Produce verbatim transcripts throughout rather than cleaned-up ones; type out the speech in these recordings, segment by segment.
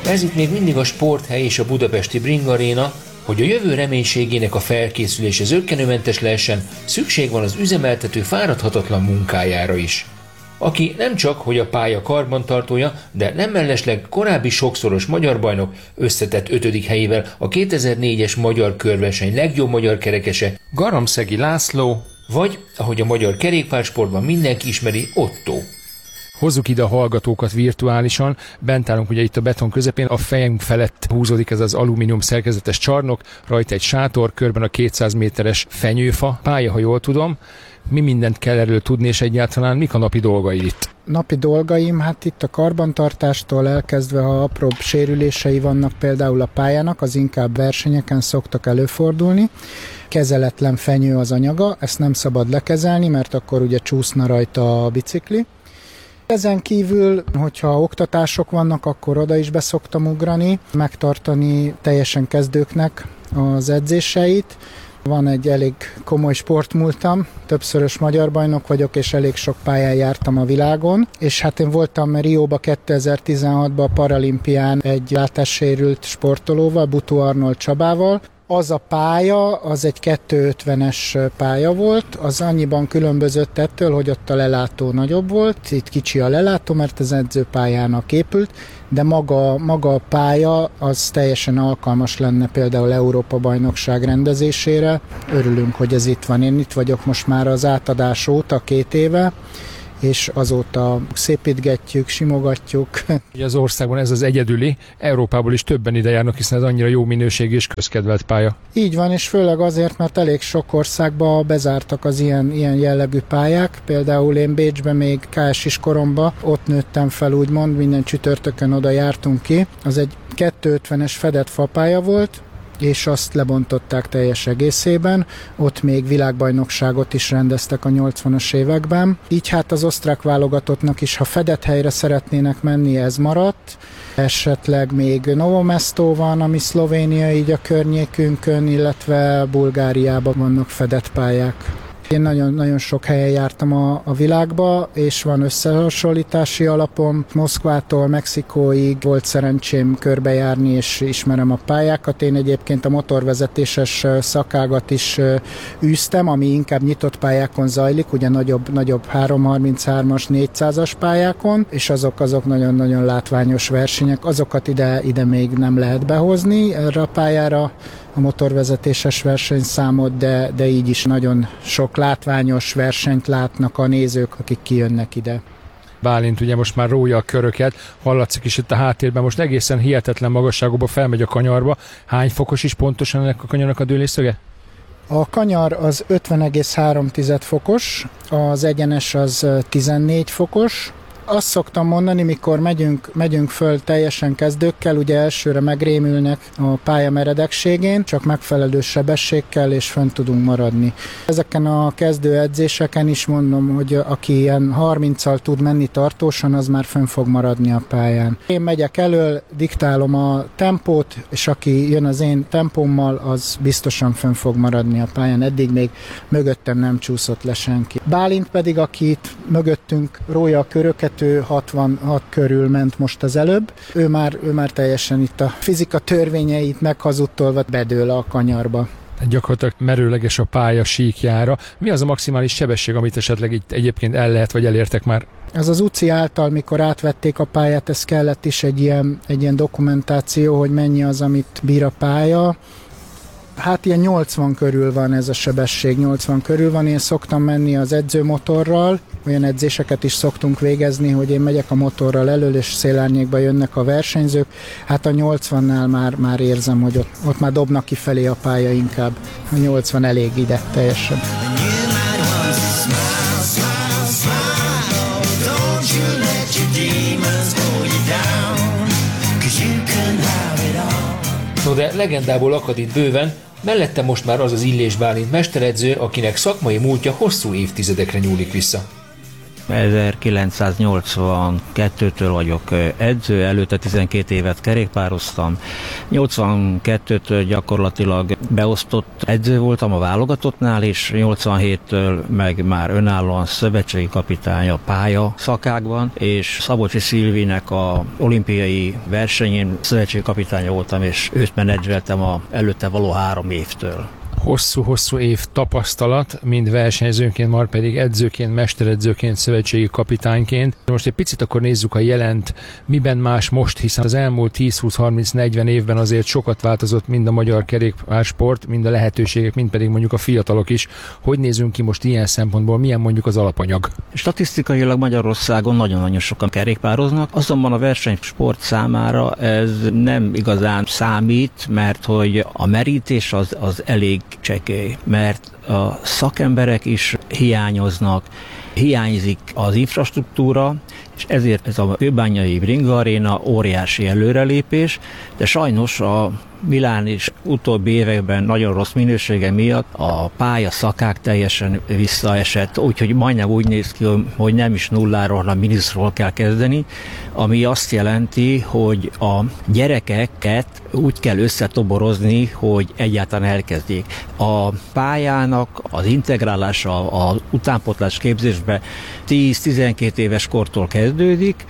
Ez itt még mindig a sporthely és a budapesti Bring Arena. Hogy a jövő reménységének a felkészülése zökkenőmentes lehessen, szükség van az üzemeltető fáradhatatlan munkájára is. Aki nem csak, hogy a pálya karbantartója, de nem mellesleg korábbi sokszoros magyar bajnok, összetett ötödik helyével a kétezer-négyes magyar körverseny legjobb magyar kerekese, Garamszegi László, vagy, ahogy a magyar kerékpársportban mindenki ismeri, Otto. Hozzuk ide a hallgatókat virtuálisan, bent állunk ugye itt a beton közepén, a fejünk felett húzódik ez az alumínium szerkezetes csarnok, rajta egy sátor, körben a kétszáz méteres fenyőfa pálya, ha jól tudom. Mi mindent kell erről tudni, és egyáltalán mik a napi dolgaid itt? Napi dolgaim, hát itt a karbantartástól elkezdve, ha apróbb sérülései vannak például a pályának, az inkább versenyeken szoktak előfordulni. Kezeletlen fenyő az anyaga, ezt nem szabad lekezelni, mert akkor ugye csúszna rajta a bicikli. Ezen kívül, hogyha oktatások vannak, akkor oda is beszoktam ugrani, megtartani teljesen kezdőknek az edzéseit. Van egy elég komoly sportmúltam, többszörös magyar bajnok vagyok, és elég sok pályán jártam a világon. És hát én voltam Rióba kétezer-tizenhatban a paralimpián egy látássérült sportolóval, Butó Arnold Csabával. Az a pálya, az egy kétszázötvenes pálya volt, az annyiban különbözött ettől, hogy ott a lelátó nagyobb volt, itt kicsi a lelátó, mert az edzőpályának épült, de maga, maga a pálya az teljesen alkalmas lenne például Európa-bajnokság rendezésére. Örülünk, hogy ez itt van. Én itt vagyok most már az átadás óta, két éve, és azóta szépítgetjük, simogatjuk. Ugye az országban ez az egyedüli, Európából is többen ide járnak, hiszen ez annyira jó minőségű és közkedvelt pálya. Így van, és főleg azért, mert elég sok országba bezártak az ilyen, ilyen jellegű pályák. Például én Bécsben még ká es-is koromban, ott nőttem fel úgymond, minden csütörtökön oda jártunk ki. Az egy kétszázötvenes fedett fapálya volt, és azt lebontották teljes egészében. Ott még világbajnokságot is rendeztek a nyolcvanas években. Így hát az osztrák válogatottnak is, ha fedett helyre szeretnének menni, ez maradt. Esetleg még Novo Mesto van, ami Szlovénia így a környékünkön, illetve Bulgáriában vannak fedett pályák. Én nagyon, nagyon sok helyen jártam a, a világba, és van összehasonlítási alapom. Moszkvától Mexikóig volt szerencsém körbejárni, és ismerem a pályákat. Én egyébként a motorvezetéses szakágat is űztem, ami inkább nyitott pályákon zajlik, ugye nagyobb, nagyobb háromszázharminchárom-as, négyszázas pályákon, és azok azok nagyon-nagyon látványos versenyek. Azokat ide, ide még nem lehet behozni erre a pályára, a motorvezetéses versenyszámot, de, de így is nagyon sok látványos versenyt látnak a nézők, akik kijönnek ide. Bálint ugye most már rója a köröket, hallatszik is itt a háttérben, most egészen hihetetlen magasságokba felmegy a kanyarba. Hány fokos is pontosan ennek a kanyarnak a dőlésszöge? A kanyar az ötven egész három fokos, az egyenes az tizennégy fokos. Azt szoktam mondani, mikor megyünk, megyünk föl teljesen kezdőkkel, ugye elsőre megrémülnek a pálya meredekségén, csak megfelelő sebességkel, és fönn tudunk maradni. Ezeken a kezdő edzéseken is mondom, hogy aki ilyen harminccal tud menni tartósan, az már fönn fog maradni a pályán. Én megyek elől, diktálom a tempót, és aki jön az én tempómmal, az biztosan fönn fog maradni a pályán. Eddig még mögöttem nem csúszott le senki. Bálint pedig, aki itt mögöttünk rója a köröket, ő hatvanhat körül ment most az előbb. Ő már, ő már teljesen itt a fizika törvényeit meghazudtolva bedől a kanyarba. Gyakorlatilag merőleges a pálya síkjára. Mi az a maximális sebesség, amit esetleg itt egyébként el lehet, vagy elértek már? Ez az u cé i által, mikor átvették a pályát, ez kellett is egy ilyen, egy ilyen dokumentáció, hogy mennyi az, amit bír a pálya. Hát ilyen nyolcvan körül van ez a sebesség, nyolcvan körül van. Én szoktam menni az edzőmotorral, olyan edzéseket is szoktunk végezni, hogy én megyek a motorral elől, és szélárnyékba jönnek a versenyzők. Hát a nyolcvannál már, már érzem, hogy ott, ott már dobnak kifelé a pálya inkább. A nyolcvan elég ide teljesen. No de legendából akad itt bőven, mellette most már az az Illés Bálint mesteredző, akinek szakmai múltja hosszú évtizedekre nyúlik vissza. ezerkilencszáznyolcvankettőtől vagyok edző, előtte tizenkét évet kerékpároztam. nyolcvankettőtől gyakorlatilag beosztott edző voltam a válogatottnál, és nyolcvanhéttől meg már önállóan szövetségi kapitány a pálya szakákban, és Szabolcsi Szilvinek a olimpiai versenyén szövetségi kapitánya voltam, és őt menedzseltem a előtte való három évtől. Hosszú-hosszú év tapasztalat, mind versenyzőként, már pedig edzőként, mesteredzőként, szövetségi kapitányként. Most egy picit akkor nézzük a jelent, miben más most, hiszen az elmúlt tíz-húsz-harminc-negyven évben azért sokat változott mind a magyar kerékpársport, mind a lehetőségek, mind pedig mondjuk a fiatalok is. Hogy nézünk ki most ilyen szempontból, milyen mondjuk az alapanyag? Statisztikailag Magyarországon nagyon-nagyon sokan kerékpároznak, azonban a versenysport számára ez nem igazán számít, mert hogy a merítés az, az elég csekély, mert a szakemberek is hiányoznak, hiányzik az infrastruktúra, és ezért ez a Kőbányai Bringa Aréna óriási előrelépés, de sajnos a Milán is utóbbi években nagyon rossz minősége miatt a pályaszakák teljesen visszaesett, úgyhogy majdnem úgy néz ki, hogy nem is nulláról, hanem mínuszról kell kezdeni, ami azt jelenti, hogy a gyerekeket úgy kell összetoborozni, hogy egyáltalán elkezdjék. A pályának az integrálása az utánpótlás képzésbe tíz-tizenkét éves kortól kezdődik,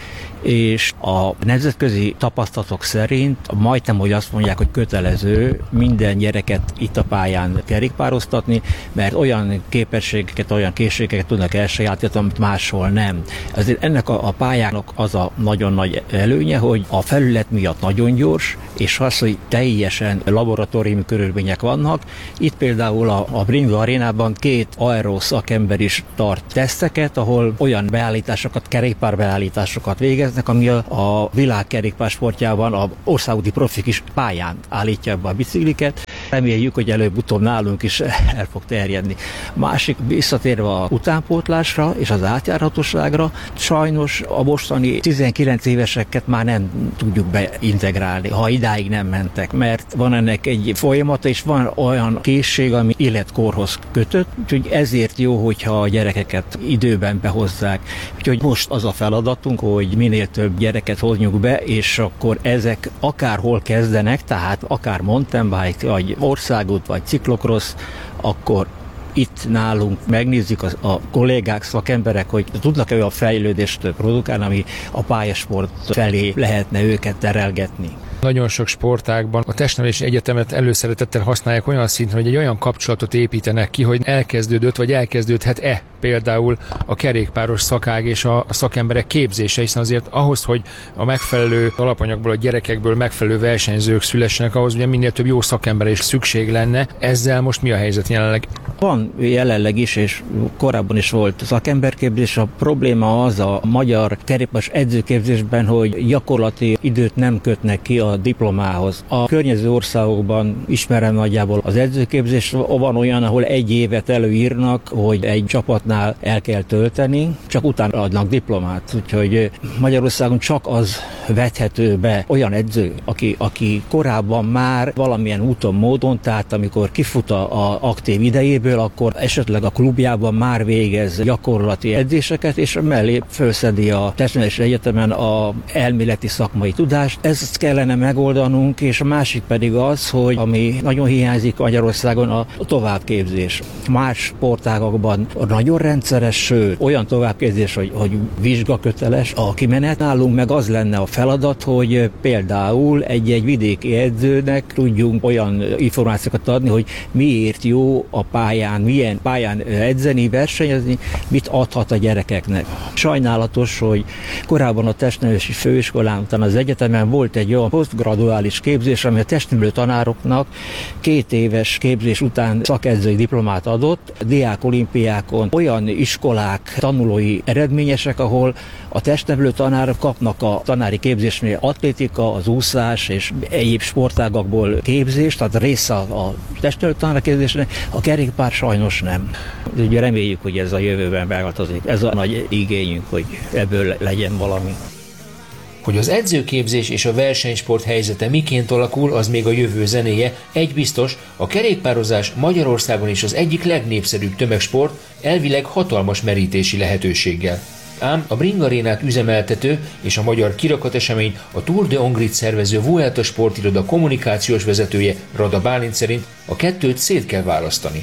és a nemzetközi tapasztalatok szerint majdnem, hogy azt mondják, hogy kötelező minden gyereket itt a pályán kerékpároztatni, mert olyan képességeket, olyan készségeket tudnak elsajátítani, amit máshol nem. Ezért ennek a, a pályának az a nagyon nagy előnye, hogy a felület miatt nagyon gyors, és az, hogy teljesen laboratóriumi körülmények vannak. Itt például a, a Bringa Arénában két aero szakember is tart teszteket, ahol olyan beállításokat, kerékpárbeállításokat végez, ami a, a világ kerékpársportjában a országúti profik is pályán állítják be a bicikliket. Reméljük, hogy előbb-utóbb nálunk is el fog terjedni. Másik, visszatérve a utánpótlásra és az átjárhatóságra, sajnos a mostani tizenkilenc éveseket már nem tudjuk beintegrálni, ha idáig nem mentek, mert van ennek egy folyamata, és van olyan készség, ami életkorhoz kötött, úgyhogy ezért jó, hogyha a gyerekeket időben behozzák. Úgyhogy most az a feladatunk, hogy minél több gyereket hozzunk be, és akkor ezek akárhol kezdenek, tehát akár mountain bike, vagy országút, vagy ciklokrosz, akkor itt nálunk megnézzük a, a kollégák, szakemberek, hogy tudnak-e olyan fejlődést produkálni, ami a pályasport felé lehetne őket terelgetni. Nagyon sok sportágban a testnevelési egyetemet előszeretettel használják olyan szinten, hogy egy olyan kapcsolatot építenek ki, hogy elkezdődött, vagy elkezdődhet-e például a kerékpáros szakág és a szakemberek képzése, hiszen azért ahhoz, hogy a megfelelő alapanyagból, a gyerekekből megfelelő versenyzők szülessenek, ahhoz ugye minél több jó szakemberre is szükség lenne. Ezzel most mi a helyzet jelenleg? Van jelenleg is, és korábban is volt szakemberképzés. A probléma az a magyar kerékpáros edzőképzésben, hogy gyakorlati időt nem kötnek ki a diplomához. A környező országokban ismerem nagyjából az edzőképzést, van olyan, ahol egy évet előírnak, hogy egy csapatnál el kell tölteni, csak utána adnak diplomát. Úgyhogy Magyarországon csak az vethető be olyan edző, aki, aki korábban már valamilyen úton, módon, tehát amikor kifut a aktív idejéből, akkor esetleg a klubjában már végez gyakorlati edzéseket, és mellé felszedi a Testnevelési Egyetemen a elméleti szakmai tudást. Ezt kellene megoldanunk, és a másik pedig az, hogy ami nagyon hiányzik Magyarországon, a továbbképzés. Más sportágakban nagyon rendszeres, sőt, olyan továbbképzés, hogy, hogy vizsgaköteles a kimenet. Nálunk meg az lenne a feladat, hogy például egy-egy vidéki edzőnek tudjunk olyan információkat adni, hogy miért jó a pályán, milyen pályán edzeni, versenyezni, mit adhat a gyerekeknek. Sajnálatos, hogy korábban a testnevelési főiskolán, utána az egyetemen volt egy olyan posztgraduális képzés, ami a testnevelő tanároknak két éves képzés után szakedzői diplomát adott. A diák olimpiákon olyan iskolák tanulói eredményesek, ahol a testnevelő tanárok kapnak a tanári képzésnél atlétika, az úszás és egyéb sportágakból képzést, tehát része a testnevelő tanár képzésnek, a kerékpár sajnos nem. Ugye reméljük, hogy ez a jövőben megváltozik. Ez a nagy igényünk, hogy ebből legyen valami. Hogy az edzőképzés és a versenysport helyzete miként alakul, az még a jövő zenéje. Egy biztos, a kerékpározás Magyarországon is az egyik legnépszerűbb tömegsport, elvileg hatalmas merítési lehetőséggel. Ám a Bringarénát üzemeltető és a magyar kirakatesemény a Tour de Hongrie szervező Vuelta sportiroda kommunikációs vezetője Rada Bálint szerint a kettőt szét kell választani.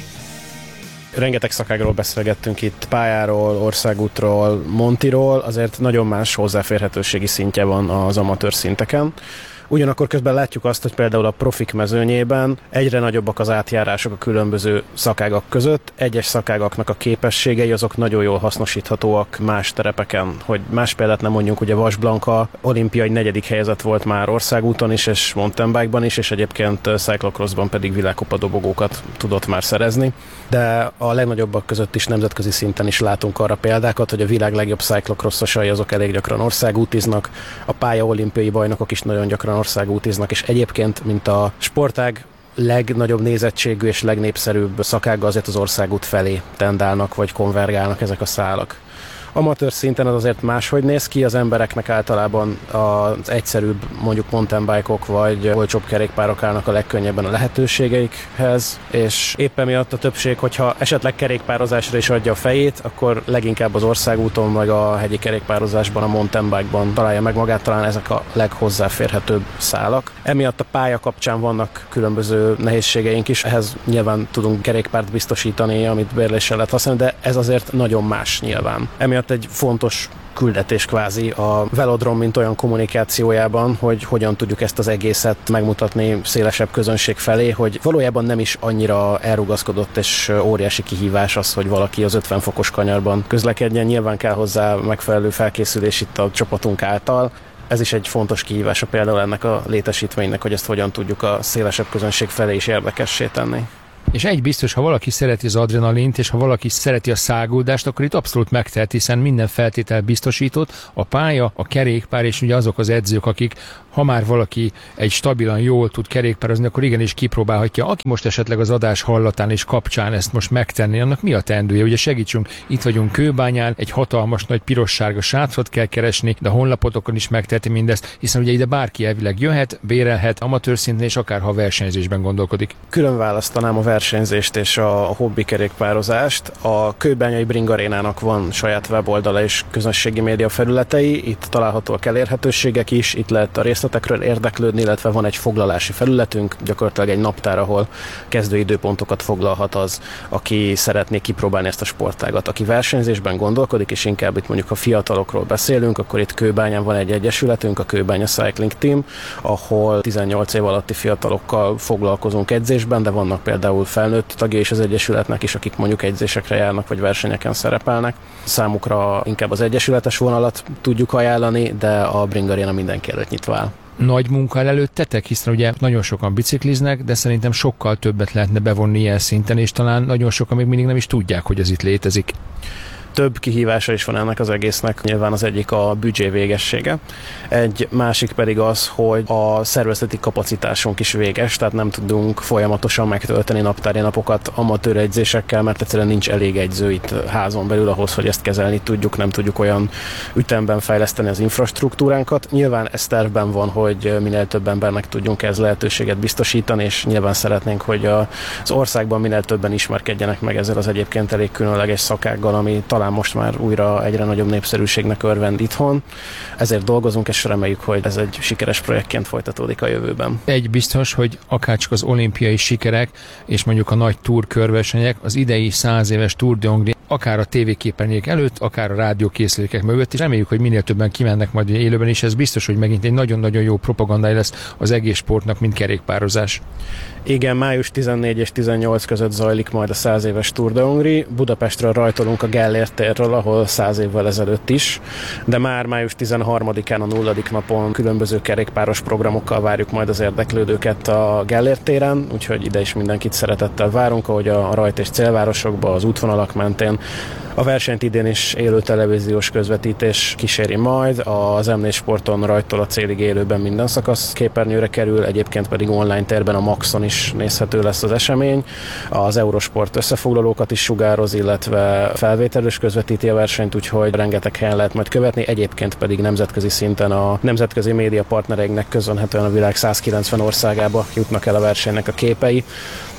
Rengeteg szakágról beszélgettünk itt, pályáról, országútról, Montiról, azért nagyon más hozzáférhetőségi szintje van az amatőr szinteken. Ugyanakkor közben látjuk azt, hogy például a profik mezőnyében egyre nagyobbak az átjárások a különböző szakágak között. Egyes szakágaknak a képességei azok nagyon jól hasznosíthatóak más terepeken. Hogy más példát nem mondjunk, ugye Vas Blanca olimpiai negyedik helyezett volt már országúton is, és mountain bike-ban is, és egyébként cyclocrossban pedig világkupa dobogókat tudott már szerezni. De a legnagyobbak között is nemzetközi szinten is látunk arra példákat, hogy a világ legjobb cyclocrossosai azok elég gyakran országútiznak, a pálya olimpiai bajnokok is nagyon gyakran országútiznak, és egyébként, mint a sportág legnagyobb nézettségű és legnépszerűbb szakága, azért az országút felé tendálnak, vagy konvergálnak ezek a szálak. Amatőr szinten az azért máshogy néz ki, az embereknek általában az egyszerűbb, mondjuk mountain bike-ok vagy olcsóbb kerékpárok állnak a legkönnyebben a lehetőségeikhez, és éppen miatt a többség, hogyha esetleg kerékpározásra is adja a fejét, akkor leginkább az országúton, vagy a hegyi kerékpározásban, a mountain bike-ban találja meg magát, talán ezek a leghozzáférhetőbb szálak. Emiatt a pálya kapcsán vannak különböző nehézségeink is, ehhez nyilván tudunk kerékpárt biztosítani, amit bérléssel lehet használni, de ez azért nagyon más nyilván. Emiatt egy fontos küldetés kvázi a velodrom, mint olyan kommunikációjában, hogy hogyan tudjuk ezt az egészet megmutatni szélesebb közönség felé, hogy valójában nem is annyira elrugaszkodott és óriási kihívás az, hogy valaki az ötven fokos kanyarban közlekedjen. Nyilván kell hozzá megfelelő felkészülés itt a csapatunk által. Ez is egy fontos kihívása például ennek a létesítménynek, hogy ezt hogyan tudjuk a szélesebb közönség felé is érdekessé tenni. És egy biztos, ha valaki szereti az adrenalint, és ha valaki szereti a száguldást, akkor itt abszolút megtehet, hiszen minden feltétel biztosított, a pálya, a kerékpár, és ugye azok az edzők, akik, ha már valaki egy stabilan jól tud kerékpározni, akkor igenis kipróbálhatja. Aki most esetleg az adás hallatán és kapcsán ezt most megtenni, annak mi a teendője? Ugye segítsünk, itt vagyunk Kőbányán, egy hatalmas nagy piros-sárga sátrat kell keresni, de a honlapotokon is megteheti mindezt, hiszen ugye ide bárki elvileg jöhet, bérelhet, amatőr szinten, és akár ha versenyzésben gondolkodik. Külön választanám a versenyzést és a hobbi kerékpározást. A Kőbányai Bringarénának van saját weboldala és közösségi média felületei, itt találhatóak elérhetőségek is, itt lehet a részletekről érdeklődni, illetve van egy foglalási felületünk, gyakorlatilag egy naptár, ahol kezdőidőpontokat foglalhat az, aki szeretné kipróbálni ezt a sportágat. Aki versenyzésben gondolkodik, és inkább itt mondjuk a fiatalokról beszélünk, akkor itt Kőbányán van egy egyesületünk, a Kőbánya Cycling Team, ahol tizennyolc év alatti fiatalokkal foglalkozunk edzésben, de vannak például felnőtt tagja is az egyesületnek is, akik mondjuk edzésekre járnak, vagy versenyeken szerepelnek. Számukra inkább az egyesületes vonalat tudjuk ajánlani, de a Bringaréna mindenki előtt nyitva áll. Nagy munka előttetek, hiszen ugye nagyon sokan bicikliznek, de szerintem sokkal többet lehetne bevonni ilyen szinten, és talán nagyon sokan még mindig nem is tudják, hogy ez itt létezik. Több kihívása is van ennek az egésznek, nyilván az egyik a büdzsé végessége, egy másik pedig az, hogy a szervezeti kapacitásunk is véges, tehát nem tudunk folyamatosan megtölteni naptári napokat amatőr edzésekkel, mert egyszerűen nincs elég edző itt házon belül ahhoz, hogy ezt kezelni tudjuk, nem tudjuk olyan ütemben fejleszteni az infrastruktúránkat. Nyilván ez tervben van, hogy minél több embernek tudjunk ez lehetőséget biztosítani, és nyilván szeretnénk, hogy az országban minél többen ismerkedjenek meg ezzel az egyébként elég különleges szakággal, ami talán most már újra egyre nagyobb népszerűségnek örvend itthon. Ezért dolgozunk, és reméljük, hogy ez egy sikeres projektként folytatódik a jövőben. Egy biztos, hogy akárcsak az olimpiai sikerek, és mondjuk a nagy túr körversenyek, az idei száz éves Tour de Hongrie, akár a tévéképernyők előtt, akár a rádiókészülékek mögött, és reméljük, hogy minél többen kimennek majd élőben, és ez biztos, hogy megint egy nagyon-nagyon jó propagandája lesz az egész sportnak, mint kerékpározás. Igen, május tizennégy és tizennyolc között zajlik majd a száz éves Tour de Hongrie. Budapestről rajtolunk a Gellért térről, ahol száz évvel ezelőtt is, de már május tizenharmadikán a nulladik napon különböző kerékpáros programokkal várjuk majd az érdeklődőket a Gellért téren, úgyhogy ide is mindenkit szeretettel várunk, ahogy a rajt és célvárosokba, az útvonalak mentén. A versenyt idén is élő televíziós közvetítés kíséri majd, az em négy Sporton rajtól a célig élőben minden szakasz képernyőre kerül, egyébként pedig online térben a Maxon is nézhető lesz az esemény. Az Eurosport összefoglalókat is sugároz, illetve felvételős közvetíti a versenyt, úgyhogy rengeteg helyen lehet majd követni, egyébként pedig nemzetközi szinten a nemzetközi média partnereinknek köszönhetően a világ százkilencven országába jutnak el a versenynek a képei.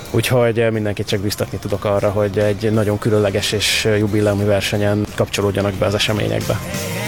Úgyhogy mindenkit csak biztatni tudok arra, hogy egy nagyon különleges és jubileumi versenyen kapcsolódjanak be az eseményekbe.